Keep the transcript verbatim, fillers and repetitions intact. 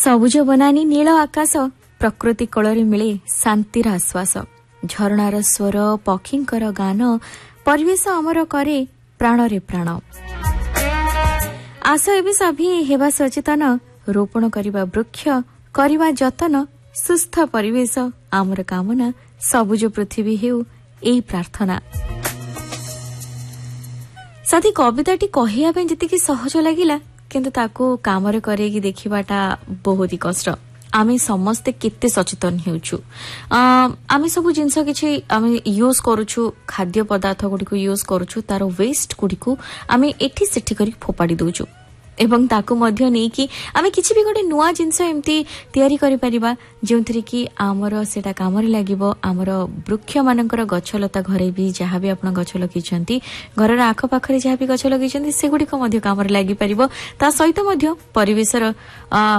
ସବୁଜ ବନାନୀ ନୀଳ ଆକାଶ ପ୍ରକୃତି କୋଳରେ ମିଳେ ଶାନ୍ତିର ଆଶ୍ୱାସ ଝରଣାର ସ୍ୱର ପକ୍ଷୀଙ୍କର ଗାନ ପରିବେଶ ଆମର କରେ ପ୍ରାଣରେ ପ୍ରାଣ ଆସ ଏବେ ସଭି ହେବା ସଚେତନ ରୋପଣ କରିବା ବୃକ୍ଷ କରିବା ଯତନ ସୁସ୍ଥ ପରିବେଶ ଆମର କାମନା ସବୁଜ ପୃଥିବୀ ହେଉ ଏହି ପ୍ରାର୍ଥନା। ସାଥୀ କବିତାଟି କହିବା ପାଇଁ ଯେତିକି ସହଜ ଲାଗିଲା କିନ୍ତୁ ତାକୁ କାମରେ କରେଇକି ଦେଖିବାଟା ବହୁତ ହି କଷ୍ଟ। ଆମେ ସମସ୍ତେ କେତେ ସଚେତନ ହେଉଛୁ ଆମେ ସବୁ ଜିନିଷ କିଛି ଆମେ ୟୁଜ୍ କରୁଛୁ ଖାଦ୍ୟ ପଦାର୍ଥ ଗୁଡ଼ିକୁ ୟୁଜ୍ କରୁଛୁ ତାର ୱେଷ୍ଟ ଗୁଡ଼ିକୁ ଆମେ ଏଠି ସେଠି କରି ଫୋପାଡ଼ି ଦେଉଛୁ ଏବଂ ତାକୁ ମଧ୍ୟ ନେଇକି ଆମେ କିଛି ବି ଗୋଟେ ନୂଆ ଜିନିଷ ଏମିତି ତିଆରି କରିପାରିବା ଯେଉଁଥିରେ କି ଆମର ସେଇଟା କାମରେ ଲାଗିବ। ଆମର ବୃକ୍ଷମାନଙ୍କର ଗଛଲତା ଘରେ ବି ଯାହା ବି ଆପଣ ଗଛ ଲଗେଇଛନ୍ତି ଘରର ଆଖପାଖରେ ଯାହା ବି ଗଛ ଲଗେଇଛନ୍ତି ସେଗୁଡ଼ିକ ମଧ୍ୟ କାମରେ ଲାଗିପାରିବ। ତା ସହିତ ମଧ୍ୟ ପରିବେଶର